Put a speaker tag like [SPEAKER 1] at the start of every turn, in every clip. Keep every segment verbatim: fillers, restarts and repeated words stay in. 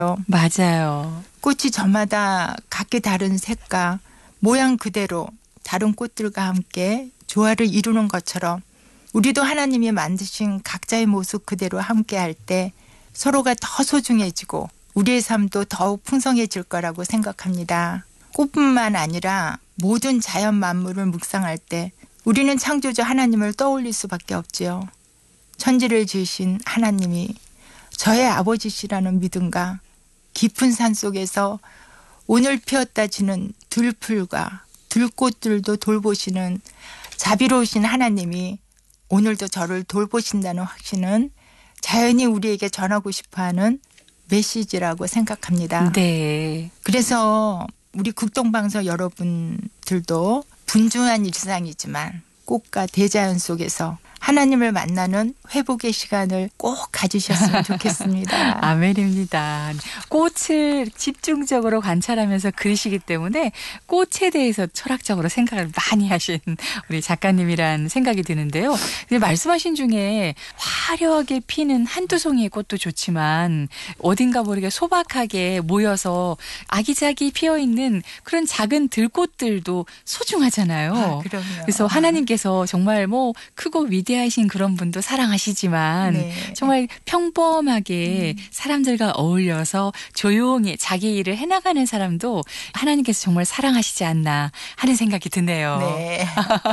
[SPEAKER 1] 맞아요.
[SPEAKER 2] 꽃이 저마다 각기 다른 색과 모양 그대로 다른 꽃들과 함께 조화를 이루는 것처럼 우리도 하나님이 만드신 각자의 모습 그대로 함께 할 때 서로가 더 소중해지고 우리의 삶도 더욱 풍성해질 거라고 생각합니다. 꽃뿐만 아니라 모든 자연 만물을 묵상할 때 우리는 창조주 하나님을 떠올릴 수밖에 없지요. 천지를 지으신 하나님이 저의 아버지시라는 믿음과 깊은 산 속에서 오늘 피었다 지는 들풀과 들꽃들도 돌보시는 자비로우신 하나님이 오늘도 저를 돌보신다는 확신은 자연히 우리에게 전하고 싶어하는 메시지라고 생각합니다.
[SPEAKER 1] 네.
[SPEAKER 2] 그래서 우리 극동방송 여러분들도 분주한 일상이지만 꽃과 대자연 속에서 하나님을 만나는 회복의 시간을 꼭 가지셨으면 좋겠습니다.
[SPEAKER 1] 아멘입니다. 꽃을 집중적으로 관찰하면서 그리시기 때문에 꽃에 대해서 철학적으로 생각을 많이 하신 우리 작가님이란 생각이 드는데요. 근데 말씀하신 중에 화려하게 피는 한두 송이의 꽃도 좋지만 어딘가 모르게 소박하게 모여서 아기자기 피어있는 그런 작은 들꽃들도 소중하잖아요.
[SPEAKER 2] 아, 그럼요.
[SPEAKER 1] 그래서 하나님께서 정말 뭐 크고 위대한 하신 그런 분도 사랑하시지만
[SPEAKER 2] 네.
[SPEAKER 1] 정말 평범하게 음. 사람들과 어울려서 조용히 자기 일을 해나가는 사람도 하나님께서 정말 사랑하시지 않나 하는 생각이 드네요.
[SPEAKER 2] 네.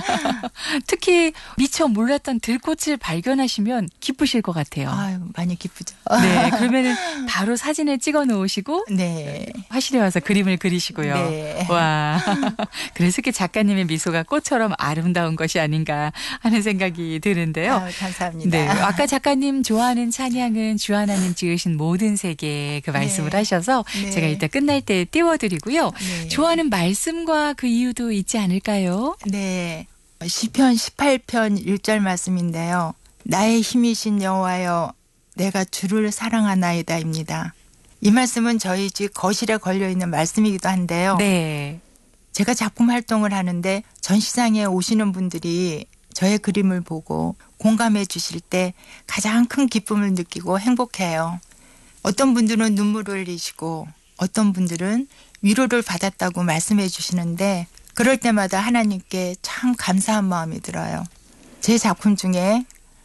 [SPEAKER 1] 특히 미처 몰랐던 들꽃을 발견하시면 기쁘실 것 같아요.
[SPEAKER 2] 아유, 많이 기쁘죠.
[SPEAKER 1] 네, 그러면은 바로 사진을 찍어 놓으시고
[SPEAKER 2] 네.
[SPEAKER 1] 화실에 와서 그림을 그리시고요.
[SPEAKER 2] 네.
[SPEAKER 1] 와, 그래서 이렇게 작가님의 미소가 꽃처럼 아름다운 것이 아닌가 하는 생각이 드는데요.
[SPEAKER 2] 아유, 감사합니다.
[SPEAKER 1] 네, 아까 작가님 좋아하는 찬양은 주 하나님 지으신 모든 세계 그 말씀을
[SPEAKER 2] 네.
[SPEAKER 1] 하셔서
[SPEAKER 2] 네.
[SPEAKER 1] 제가 이따 끝날 때 띄워드리고요.
[SPEAKER 2] 네.
[SPEAKER 1] 좋아하는 말씀과 그 이유도 있지 않을까요?
[SPEAKER 2] 네. 시편 십팔 편 일 절 말씀인데요. 나의 힘이신 여호와여 내가 주를 사랑하나이다입니다. 이 말씀은 저희 집 거실에 걸려있는 말씀이기도 한데요.
[SPEAKER 1] 네.
[SPEAKER 2] 제가 작품 활동을 하는데 전시장에 오시는 분들이 저의 그림을 보고 공감해 주실 때 가장 큰 기쁨을 느끼고 행복해요. 어떤 분들은 눈물을 흘리시고 어떤 분들은 위로를 받았다고 말씀해 주시는데 그럴 때마다 하나님께 참 감사한 마음이 들어요. 제 작품 중에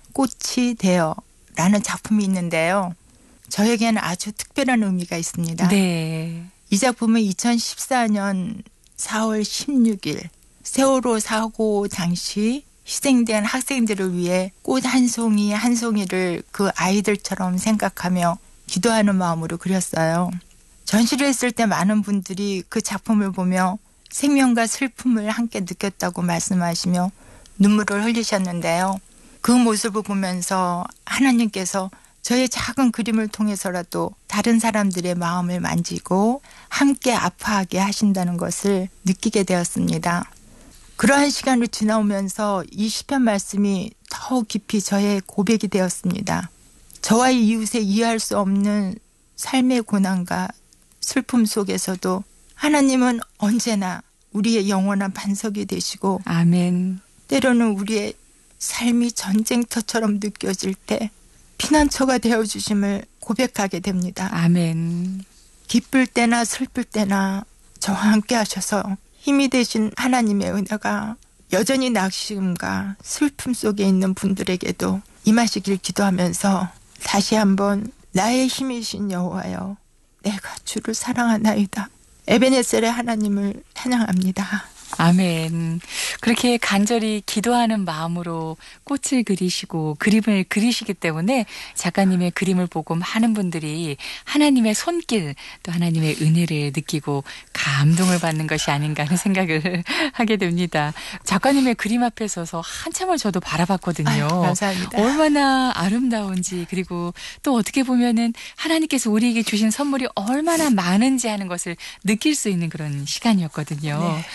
[SPEAKER 2] 꽃이 되어 라는 작품이 있는데요. 저에게는 아주 특별한 의미가 있습니다.
[SPEAKER 1] 네.
[SPEAKER 2] 이 작품은 이천십사 년 사월 십육 일 세월호 사고 당시 희생된 학생들을 위해 꽃 한 송이 한 송이를 그 아이들처럼 생각하며 기도하는 마음으로 그렸어요. 전시를 했을 때 많은 분들이 그 작품을 보며 생명과 슬픔을 함께 느꼈다고 말씀하시며 눈물을 흘리셨는데요. 그 모습을 보면서 하나님께서 저의 작은 그림을 통해서라도 다른 사람들의 마음을 만지고 함께 아파하게 하신다는 것을 느끼게 되었습니다. 그러한 시간을 지나오면서 이 시편 말씀이 더욱 깊이 저의 고백이 되었습니다. 저와 이웃의 이해할 수 없는 삶의 고난과 슬픔 속에서도 하나님은 언제나 우리의 영원한 반석이 되시고
[SPEAKER 1] 아멘.
[SPEAKER 2] 때로는 우리의 삶이 전쟁터처럼 느껴질 때 피난처가 되어주심을 고백하게 됩니다.
[SPEAKER 1] 아멘.
[SPEAKER 2] 기쁠 때나 슬플 때나 저와 함께 하셔서 힘이 되신 하나님의 은혜가 여전히 낙심과 슬픔 속에 있는 분들에게도 임하시길 기도하면서 다시 한번 나의 힘이신 여호와여 내가 주를 사랑하나이다. 에베네셀의 하나님을 찬양합니다.
[SPEAKER 1] 아멘. 그렇게 간절히 기도하는 마음으로 꽃을 그리시고 그림을 그리시기 때문에 작가님의 그림을 보고 많은 분들이 하나님의 손길 또 하나님의 은혜를 느끼고 감동을 받는 것이 아닌가 하는 생각을 하게 됩니다. 작가님의 그림 앞에 서서 한참을 저도 바라봤거든요.
[SPEAKER 2] 아유, 감사합니다.
[SPEAKER 1] 얼마나 아름다운지 그리고 또 어떻게 보면은 하나님께서 우리에게 주신 선물이 얼마나 많은지 하는 것을 느낄 수 있는 그런 시간이었거든요.
[SPEAKER 2] 네.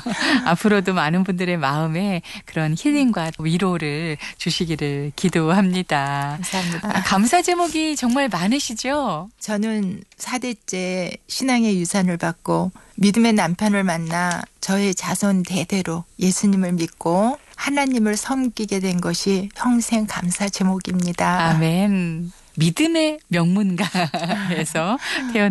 [SPEAKER 1] 앞으로도 많은 분들의 마음에 그런 힐링과 위로를 주시기를 기도합니다.
[SPEAKER 2] 감사합니다.
[SPEAKER 1] 아, 감사 제목이 정말 많으시죠?
[SPEAKER 2] 저는 사 대째 신앙의 유산을 받고 믿음의 남편을 만나 저의 자손 대대로 예수님을 믿고 하나님을 섬기게 된 것이 평생 감사 제목입니다.
[SPEAKER 1] 아멘. 믿음의 명문가에서 태어난